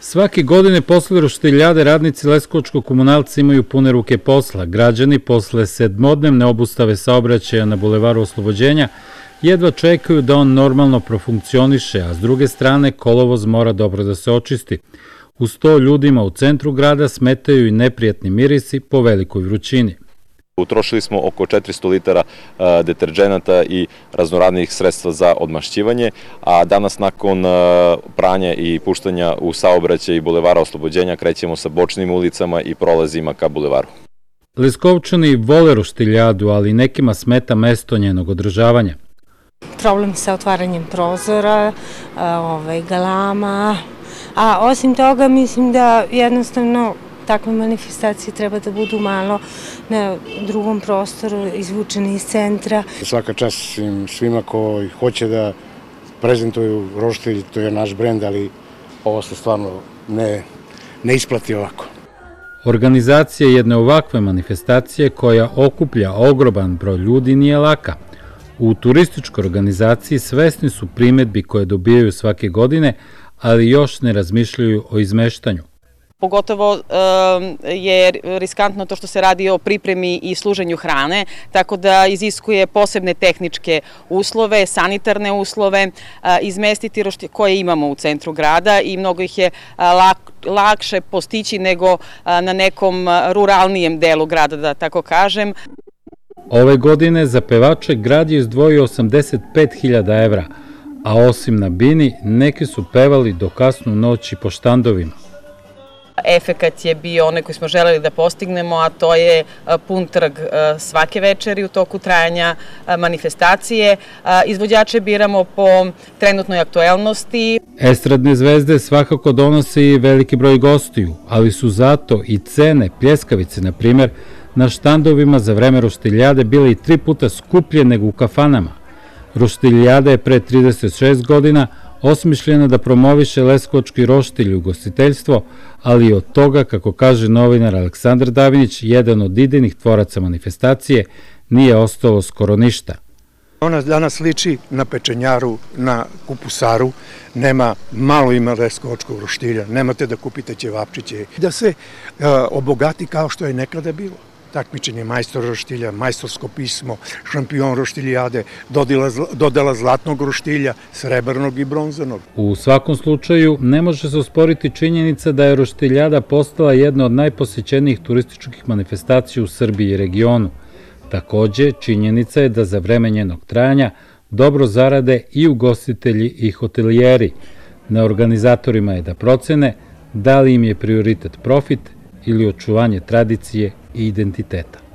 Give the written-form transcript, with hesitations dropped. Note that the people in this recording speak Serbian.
Svake godine posle Roštiljade radnici Leskovačkog komunalca imaju pune ruke posla. Građani posle sedmodnevne obustave saobraćaja na Bulevaru Oslobođenja jedva čekaju da on normalno profunkcioniše, a s druge strane kolovoz mora dobro da se očisti. Uz to ljudima u centru grada smetaju i neprijatni mirisi po velikoj vrućini. Utrošili smo oko 400 litara deterđenata i raznoraznih sredstva za odmašćivanje, a danas nakon pranja i puštanja u saobraćaj Bulevara Oslobođenja krećemo sa bočnim ulicama i prolazima ka bulevaru. Leskovčani vole Roštiljadu, ali nekima smeta mesto njenog održavanja. Problem sa otvaranjem prozora, galama, a osim toga mislim da jednostavno takve manifestacije treba da budu malo na drugom prostoru, izvučeni iz centra. Svaka čast svima koji hoće da prezentuju Roštilj, to je naš brend, ali ovo se stvarno ne isplati ovako. Organizacija jedne ovakve manifestacije koja okuplja ogroman broj ljudi nije laka. U turističkoj organizaciji svesni su primedbi koje dobijaju svake godine, ali još ne razmišljaju o izmeštanju. Pogotovo je riskantno to što se radi o pripremi i služenju hrane, tako da iziskuje posebne tehničke uslove, sanitarne uslove, izmestiti koje imamo u centru grada i mnogo ih je lakše postići nego na nekom ruralnijem delu grada, da tako kažem. Ove godine za pevače grad je izdvojio 85.000 evra, a osim na bini, neki su pevali do kasnu noći po štandovima. Efekat je bio onaj koji smo želeli da postignemo, a to je pun trg svake večeri u toku trajanja manifestacije. Izvođače biramo po trenutnoj aktuelnosti. Estradne zvezde svakako donose i veliki broj gostiju, ali su zato i cene pljeskavice, na primjer, na štandovima za vreme Roštiljade bile i 3 puta skuplje nego u kafanama. Roštiljada je pre 36 godina osmišljena da promoviše leskovački roštilj i ugostiteljstvo, ali od toga, kako kaže novinar Aleksandar Davinić, jedan od idejnih tvoraca manifestacije, nije ostalo skoro ništa. Ona danas liči na pečenjaru, na kupusaru, malo ima leskovačkog roštilja, nemate da kupite ćevapčiće, da se obogati kao što je nekada bilo. Takmičenje majstor roštilja, majstorsko pismo, šampion roštiljade, dodela zlatnog roštilja, srebrnog i bronzanog. U svakom slučaju, ne može se osporiti činjenica da je Roštiljada postala jedna od najposećenijih turističkih manifestacija u Srbiji i regionu. Takođe, činjenica je da za vreme njenog trajanja dobro zarade i ugostitelji i hotelijeri. Na organizatorima je da procene da li im je prioritet profit ili očuvanje tradicije i identiteta.